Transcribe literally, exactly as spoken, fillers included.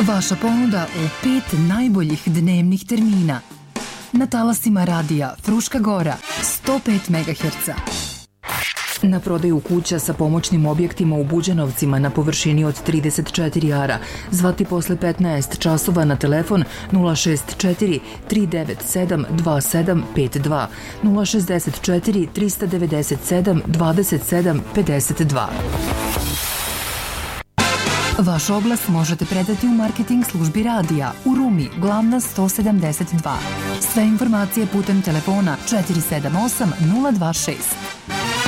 Vaša ponuda u pet najboljih dnevnih termina. Na talasima radija Fruška Gora, sto pet megaherca. Na prodaju kuća sa pomoćnim objektima u Buđanovcima na površini od trideset četiri ara. Zvati posle petnaest časova na telefon nula šest četiri tri devet sedam dva sedam pet dva, nula šest četiri tri devet sedam dvadeset sedam pedeset dva. Vaš oglas možete predati u marketing službi radija u Rumi, Glavna sto sedamdeset dva. Sve informacije putem telefona četiri sedam osam nula dva šest.